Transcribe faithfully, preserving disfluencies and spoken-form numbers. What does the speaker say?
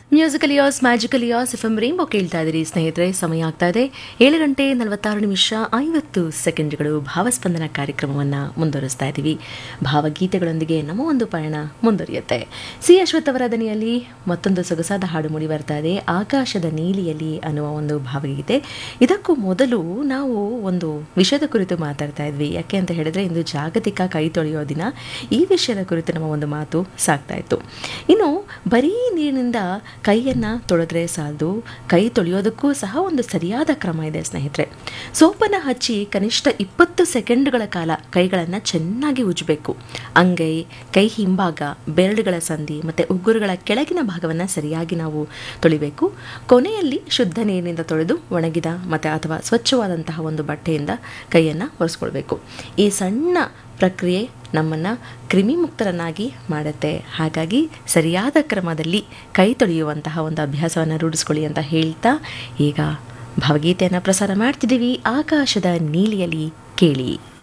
Musical as magical as F M rainbow ಕೇಳ್ತಾ ಇದ್ದೀರಿ ಸ್ನೇಹಿತರೆ. ಸಮಯ ಆಗ್ತಾ ಇದೆ ಏಳು ಗಂಟೆ ನಲವತ್ತಾರು ನಿಮಿಷ ಐವತ್ತು ಸೆಕೆಂಡ್ಗಳು. ಭಾವಸ್ಪಂದನ ಕಾರ್ಯಕ್ರಮವನ್ನು ಮುಂದುವರಿಸ್ತಾ ಇದ್ದೀವಿ. ಭಾವಗೀತೆಗಳೊಂದಿಗೆ ನಮ್ಮ ಒಂದು ಪಯಣ ಮುಂದುವರಿಯುತ್ತೆ. ಸಿ ಅಶ್ವಥ್ ಅವರ ದನಿಯಲ್ಲಿ ಮತ್ತೊಂದು ಸೊಗಸಾದ ಹಾಡು ಮೂಡಿ ಬರ್ತಾ ಇದೆ, ಆಕಾಶದ ನೀಲಿಯಲ್ಲಿ ಅನ್ನುವ ಒಂದು ಭಾವಗೀತೆ. ಇದಕ್ಕೂ ಮೊದಲು ನಾವು ಒಂದು ವಿಷಯದ ಕುರಿತು ಮಾತಾಡ್ತಾ ಇದ್ವಿ. ಯಾಕೆ ಅಂತ ಹೇಳಿದ್ರೆ ಇಂದು ಜಾಗತಿಕ ಕೈ ತೊಳೆಯೋ ದಿನ. ಈ ವಿಷಯದ ಕುರಿತು ನಮ್ಮ ಒಂದು ಮಾತು ಸಾಗ್ತಾ ಇತ್ತು. ಇನ್ನು ಬರೀ ನೀರಿನಿಂದ ಕೈಯನ್ನು ತೊಳೆದ್ರೆ ಸಾಲದು, ಕೈ ತೊಳೆಯೋದಕ್ಕೂ ಸಹ ಒಂದು ಸರಿಯಾದ ಕ್ರಮ ಇದೆ ಸ್ನೇಹಿತರೆ. ಸೋಪನ್ನು ಹಚ್ಚಿ ಕನಿಷ್ಠ ಇಪ್ಪತ್ತು ಸೆಕೆಂಡ್ಗಳ ಕಾಲ ಕೈಗಳನ್ನು ಚೆನ್ನಾಗಿ ಉಜ್ಜಬೇಕು. ಅಂಗೈ, ಕೈ ಹಿಂಭಾಗ, ಬೆರಳುಗಳ ಸಂಧಿ ಮತ್ತು ಉಗುರುಗಳ ಕೆಳಗಿನ ಭಾಗವನ್ನು ಸರಿಯಾಗಿ ನಾವು ತೊಳಿಬೇಕು. ಕೊನೆಯಲ್ಲಿ ಶುದ್ಧ ನೀರಿನಿಂದ ತೊಳೆದು ಒಣಗಿದ ಮತ್ತು ಅಥವಾ ಸ್ವಚ್ಛವಾದಂತಹ ಒಂದು ಬಟ್ಟೆಯಿಂದ ಕೈಯನ್ನು ಒರೆಸ್ಕೊಳ್ಬೇಕು. ಈ ಸಣ್ಣ ಪ್ರಕ್ರಿಯೆ ನಮ್ಮನ್ನು ಕ್ರಿಮಿಮುಕ್ತರನ್ನಾಗಿ ಮಾಡುತ್ತೆ. ಹಾಗಾಗಿ ಸರಿಯಾದ ಕ್ರಮದಲ್ಲಿ ಕೈ ತೊಳೆಯುವಂತಹ ಒಂದು ಅಭ್ಯಾಸವನ್ನು ರೂಢಿಸ್ಕೊಳ್ಳಿ ಅಂತ ಹೇಳ್ತಾ ಈಗ ಭಾವಗೀತೆಯನ್ನು ಪ್ರಸಾರ ಮಾಡ್ತಿದ್ದೀವಿ. ಆಕಾಶದ ನೀಲಿಯಲ್ಲಿ ಕೇಳಿ.